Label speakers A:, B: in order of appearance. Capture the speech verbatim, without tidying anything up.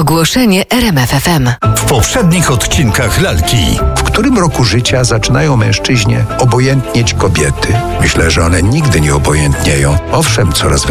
A: Ogłoszenie R M F F M.
B: W poprzednich odcinkach lalki.
C: W którym roku życia zaczynają mężczyźnie obojętnieć kobiety? Myślę, że one nigdy nie obojętnieją. Owszem, coraz